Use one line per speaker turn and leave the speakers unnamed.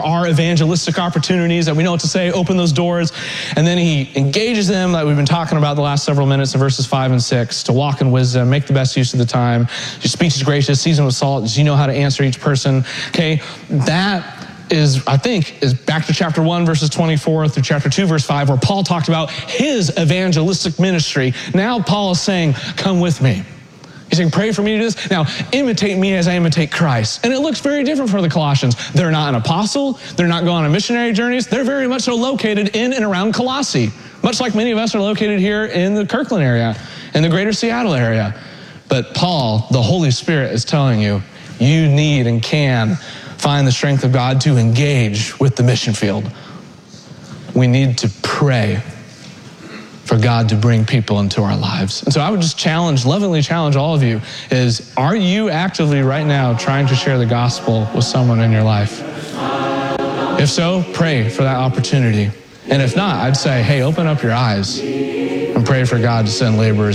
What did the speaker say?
are evangelistic opportunities, that we know what to say, open those doors. And then he engages them, like we've been talking about the last several minutes in verses 5 and 6, to walk in wisdom, make the best use of the time. Your speech is gracious, seasoned with salt, as you know how to answer each person. Okay, that is back to chapter 1, verses 24 through chapter 2, verse 5, where Paul talked about his evangelistic ministry. Now Paul is saying, come with me. He's saying, pray for me to do this. Now, imitate me as I imitate Christ. And it looks very different for the Colossians. They're not an apostle. They're not going on missionary journeys. They're very much so located in and around Colossae, much like many of us are located here in the Kirkland area, in the greater Seattle area. But Paul, the Holy Spirit, is telling you, you need and can find the strength of God to engage with the mission field. We need to pray for God to bring people into our lives. And so I would just lovingly challenge all of you is, are you actively right now trying to share the gospel with someone in your life? If so, pray for that opportunity. And if not, I'd say, hey, open up your eyes and pray for God to send laborers